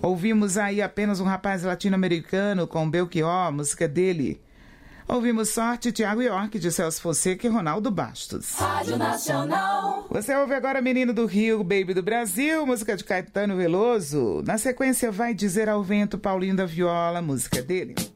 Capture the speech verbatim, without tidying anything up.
Ouvimos aí Apenas um Rapaz Latino-Americano com Belchior, música dele. Ouvimos Sorte, Tiago York, de Celso Fonseca e Ronaldo Bastos. Rádio Nacional. Você ouve agora Menino do Rio, Baby do Brasil, música de Caetano Veloso. Na sequência, Vai Dizer ao Vento, Paulinho da Viola, música dele.